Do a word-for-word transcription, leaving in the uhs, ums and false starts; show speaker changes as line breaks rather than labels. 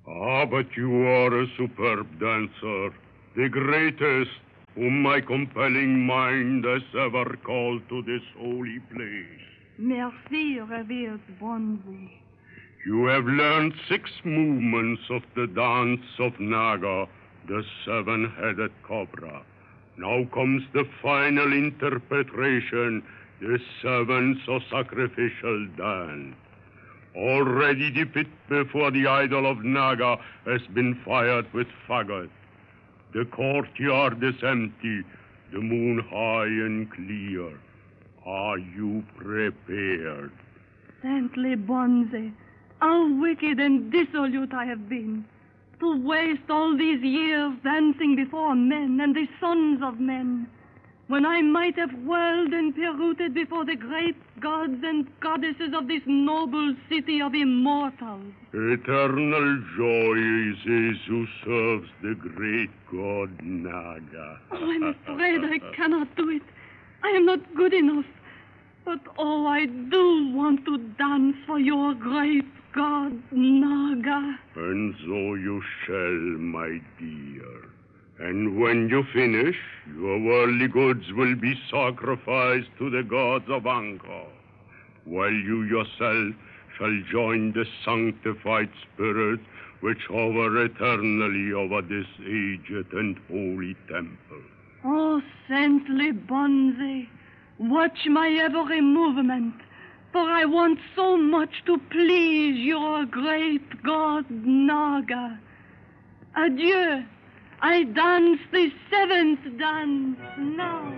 Ah, but you are a superb dancer, the greatest whom my compelling mind has ever called to this holy place.
Merci, revered Bonze.
You have learned six movements of the dance of Naga, the seven-headed cobra. Now comes the final interpretation, the seventh or sacrificial dance. Already the pit before the idol of Naga has been fired with faggots. The courtyard is empty, the moon high and clear. Are you prepared?
Saintly Bonze, how wicked and dissolute I have been, to waste all these years dancing before men and the sons of men, when I might have whirled and pirouetted before the great gods and goddesses of this noble city of immortals.
Eternal joy is his who serves the great god Naga.
Oh, I'm afraid I cannot do it. I am not good enough. But, oh, I do want to dance for your great god Naga.
And so you shall, my dear. And when you finish, your worldly goods will be sacrificed to the gods of Angkor, while you yourself shall join the sanctified spirits which hover eternally over this aged and holy temple.
Oh, saintly Bonze, watch my every movement, for I want so much to please your great god Naga. Adieu. I dance the seventh dance now.